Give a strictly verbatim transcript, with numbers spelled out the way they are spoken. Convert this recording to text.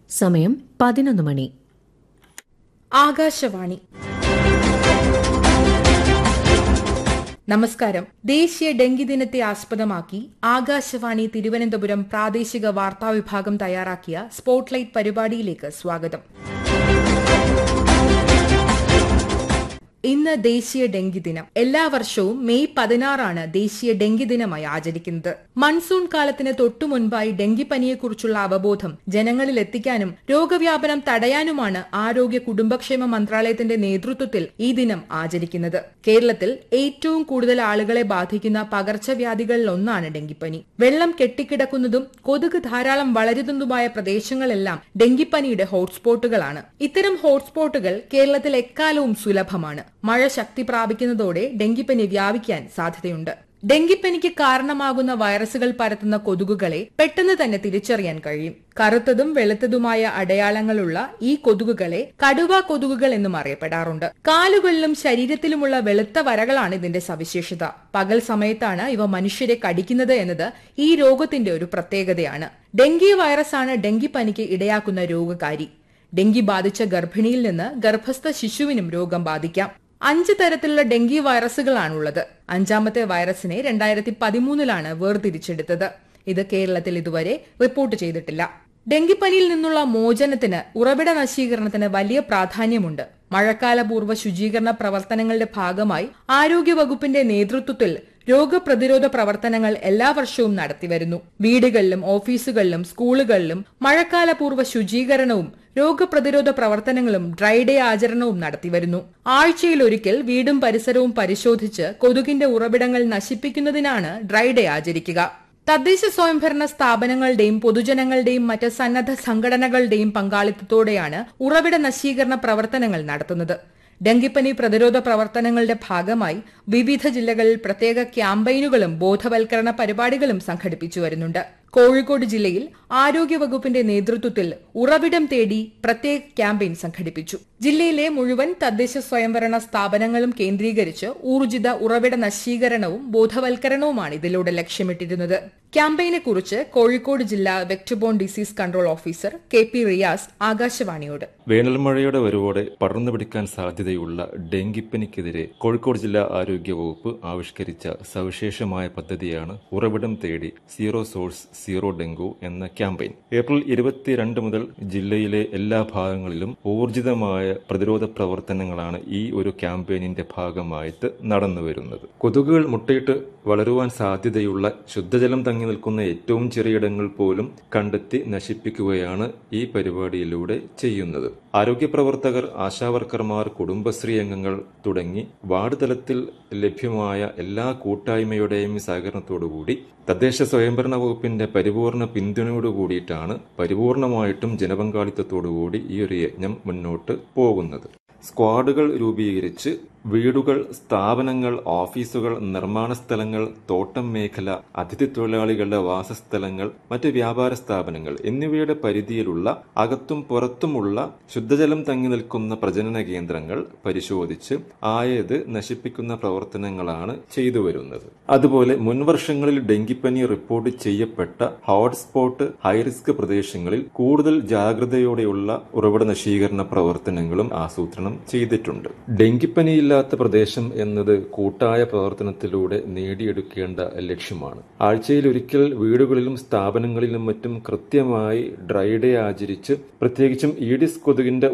സമയം പതിനൊന്ന് മണി. ആകാശവാണി. നമസ്കാരം. ദേശീയ ഡെങ്കി ദിനത്തെ ആസ്പദമാക്കി ആകാശവാണി തിരുവനന്തപുരം പ്രാദേശിക വാർത്താവിഭാഗം തയ്യാറാക്കിയ സ്പോട്ട്ലൈറ്റ് പരിപാടിയിലേക്ക് സ്വാഗതം. ഇന്ന് ദേശീയ ഡെങ്കി ദിനം. എല്ലാ വർഷവും മെയ് പതിനാറാണ് ദേശീയ ഡെങ്കി ദിനമായി ആചരിക്കുന്നത്. മൺസൂൺ കാലത്തിന് തൊട്ടു മുൻപായി ഡെങ്കിപ്പനിയെക്കുറിച്ചുള്ള അവബോധം ജനങ്ങളിൽ എത്തിക്കാനും രോഗവ്യാപനം തടയാനുമാണ് ആരോഗ്യ കുടുംബക്ഷേമ മന്ത്രാലയത്തിന്റെ നേതൃത്വത്തിൽ ഈ ദിനം ആചരിക്കുന്നത്. കേരളത്തിൽ ഏറ്റവും കൂടുതൽ ആളുകളെ ബാധിക്കുന്ന പകർച്ചവ്യാധികളിലൊന്നാണ് ഡെങ്കിപ്പനി. വെള്ളം കെട്ടിക്കിടക്കുന്നതും കൊതുക് ധാരാളം വളരുന്നതുമായ പ്രദേശങ്ങളെല്ലാം ഡെങ്കിപ്പനിയുടെ ഹോട്ട്സ്പോട്ടുകളാണ്. ഇത്തരം ഹോട്ട്സ്പോട്ടുകൾ കേരളത്തിൽ എക്കാലവും സുലഭമാണ്. മഴ ശക്തി പ്രാപിക്കുന്നതോടെ ഡെങ്കിപ്പനി വ്യാപിക്കാൻ സാധ്യതയുണ്ട്. ഡെങ്കിപ്പനിക്ക് കാരണമാകുന്ന വൈറസുകൾ പരത്തുന്ന കൊതുകുകളെ പെട്ടെന്ന് തന്നെ തിരിച്ചറിയാൻ കഴിയും. കറുത്തതും വെളുത്തതുമായ അടയാളങ്ങളുള്ള ഈ കൊതുകുകളെ കടുവ കൊതുകുകൾ എന്നും അറിയപ്പെടാറുണ്ട്. കാലുകളിലും ശരീരത്തിലുമുള്ള വെളുത്ത വരകളാണ് ഇതിന്റെ സവിശേഷത. പകൽ സമയത്താണ് ഇവ മനുഷ്യരെ കടിക്കുന്നത് എന്നത് ഈ രോഗത്തിന്റെ ഒരു പ്രത്യേകതയാണ്. ഡെങ്കി വൈറസാണ് ഡെങ്കിപ്പനിക്ക് ഇടയാക്കുന്ന രോഗകാരി. ഡെങ്കി ബാധിച്ച ഗർഭിണിയിൽ നിന്ന് ഗർഭസ്ഥ ശിശുവിനും രോഗം ബാധിക്കാം. അഞ്ച് തരത്തിലുള്ള ഡെങ്കി വൈറസുകളാണുള്ളത്. അഞ്ചാമത്തെ വൈറസിനെ രണ്ടായിരത്തി പതിമൂന്നിലാണ് വേർതിരിച്ചെടുത്തത്. ഇത് കേരളത്തിൽ ഇതുവരെ റിപ്പോർട്ട് ചെയ്തിട്ടില്ല. ഡെങ്കിപ്പനിയിൽ നിന്നുള്ള മോചനത്തിന് ഉറവിട നശീകരണത്തിന് വലിയ പ്രാധാന്യമുണ്ട്. മഴക്കാലപൂർവ്വ ശുചീകരണ പ്രവർത്തനങ്ങളുടെ ഭാഗമായി ആരോഗ്യവകുപ്പിന്റെ നേതൃത്വത്തിൽ രോഗപ്രതിരോധ പ്രവർത്തനങ്ങൾ എല്ലാ വർഷവും നടത്തിവരുന്നു. വീടുകളിലും ഓഫീസുകളിലും സ്കൂളുകളിലും മഴക്കാലപൂർവ്വ ശുചീകരണവും രോഗപ്രതിരോധ പ്രവർത്തനങ്ങളും ഡ്രൈ ഡേ ആചരണവും നടത്തിവരുന്നു. ആഴ്ചയിലൊരിക്കൽ വീടും പരിസരവും പരിശോധിച്ച് കൊതുകിന്റെ ഉറവിടങ്ങൾ നശിപ്പിക്കുന്നതിനാണ് ഡ്രൈ ഡേ ആചരിക്കുക. തദ്ദേശ സ്വയംഭരണ സ്ഥാപനങ്ങളുടെയും പൊതുജനങ്ങളുടെയും മറ്റ് സന്നദ്ധ സംഘടനകളുടെയും പങ്കാളിത്തത്തോടെയാണ് ഉറവിട നശീകരണ പ്രവർത്തനങ്ങൾ നടത്തുന്നത്. ഡെങ്കിപ്പനി പ്രതിരോധ പ്രവർത്തനങ്ങളുടെ ഭാഗമായി വിവിധ ജില്ലകളിൽ പ്രത്യേക ക്യാമ്പയിനുകളും ബോധവൽക്കരണ പരിപാടികളും സംഘടിപ്പിച്ചു വരുന്നുണ്ട്. കോഴിക്കോട് ജില്ലയിൽ ആരോഗ്യവകുപ്പിന്റെ നേതൃത്വത്തിൽ ഉറവിടം തേടി പ്രത്യേക ക്യാമ്പയിൻ സംഘടിപ്പിച്ചു. ജില്ലയിലെ മുഴുവൻ തദ്ദേശ സ്വയംഭരണ സ്ഥാപനങ്ങളും കേന്ദ്രീകരിച്ച് ഊർജിത ഉറവിട നശീകരണവും ബോധവൽക്കരണവുമാണ് ഇതിലൂടെ ലക്ഷ്യമിട്ടിരുന്നത്. ക്യാമ്പയിനെ കുറിച്ച് കോഴിക്കോട് ജില്ലാ വെക്ടർബോൺ disease control officer K P Riyas ആകാശവാണിയോട്. വേനൽമഴയുടെ വരവോടെ പടർന്നു പിടിക്കാൻ സാധ്യതയുള്ള ഡെങ്കിപ്പനിക്കെതിരെ കോഴിക്കോട് ജില്ലാ ആരോഗ്യ വകുപ്പ് ആവിഷ്കരിച്ച സവിശേഷമായ പദ്ധതിയാണ് ഉറവിടം തേടി സീറോ സോഴ്സ് സീറോ ഡെങ്കു എന്ന ക്യാമ്പയിൻ. ഏപ്രിൽ ഇരുപത്തിരണ്ട് മുതൽ ജില്ലയിലെ എല്ലാ ഭാഗങ്ങളിലും ഊർജിതമായ പ്രതിരോധ പ്രവർത്തനങ്ങളാണ് ഈ ഒരു ക്യാമ്പയിനിന്റെ ഭാഗമായിട്ട് നടന്നുവരുന്നത്. കൊതുകുകൾ മുട്ടയിട്ട് വളരുവാൻ സാധ്യതയുള്ള ശുദ്ധജലം തങ്ങി നിൽക്കുന്ന ഏറ്റവും ചെറിയിടങ്ങൾ പോലും കണ്ടെത്തി നശിപ്പിക്കുകയാണ് ഈ പരിപാടിയിലൂടെ ചെയ്യുന്നത്. ആരോഗ്യ പ്രവർത്തകർ, ആശാവർക്കർമാർ, കുടുംബശ്രീ അംഗങ്ങൾ തുടങ്ങി വാർഡ് തലത്തിൽ ലഭ്യമായ എല്ലാ കൂട്ടായ്മയുടെയും സഹകരണത്തോടുകൂടി തദ്ദേശ സ്വയംഭരണ വകുപ്പിന്റെ പരിപൂർണ പിന്തുണയോടുകൂടിയിട്ടാണ് പരിപൂർണമായിട്ടും ജനപങ്കാളിത്തത്തോടുകൂടി ഈ ഒരു യജ്ഞം മുന്നോട്ട് പോകുന്നത്. സ്ക്വാഡുകൾ രൂപീകരിച്ച് വീടുകൾ, സ്ഥാപനങ്ങൾ, ഓഫീസുകൾ, നിർമ്മാണ സ്ഥലങ്ങൾ, തോട്ടം മേഖല, അതിഥി തൊഴിലാളികളുടെ വാസസ്ഥലങ്ങൾ, മറ്റ് വ്യാപാര സ്ഥാപനങ്ങൾ എന്നിവയുടെ പരിധിയിലുള്ള അകത്തും പുറത്തുമുള്ള ശുദ്ധജലം തങ്ങി നിൽക്കുന്ന പ്രജനന കേന്ദ്രങ്ങൾ പരിശോധിച്ച് ആയത് നശിപ്പിക്കുന്ന പ്രവർത്തനങ്ങളാണ് ചെയ്തു വരുന്നത്. അതുപോലെ മുൻവർഷങ്ങളിൽ ഡെങ്കിപ്പനി റിപ്പോർട്ട് ചെയ്യപ്പെട്ട ഹോട്ട്സ്പോട്ട്, ഹൈറിസ്ക് പ്രദേശങ്ങളിൽ കൂടുതൽ ജാഗ്രതയോടെയുള്ള ഉറവിട നശീകരണ പ്രവർത്തനങ്ങളും ആസൂത്രണം ചെയ്തിട്ടുണ്ട്. ഡെങ്കിപ്പനിയില്ല ത്ത പ്രദേശം എന്നത് കൂട്ടായ പ്രവർത്തനത്തിലൂടെ നേടിയെടുക്കേണ്ട ലക്ഷ്യമാണ്. ആഴ്ചയിലൊരിക്കൽ വീടുകളിലും സ്ഥാപനങ്ങളിലും മറ്റും കൃത്യമായി ഡ്രൈ ഡേ ആചരിച്ച് പ്രത്യേകിച്ചും ഈഡിസ് കൊതുകിന്റെ